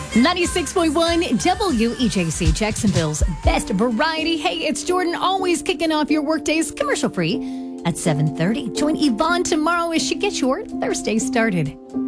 96.1 WEJC, Jacksonville's best variety. Hey, it's Jordan, always kicking off your workdays commercial free at 7:30. Join Yvonne tomorrow as she gets your Thursday started.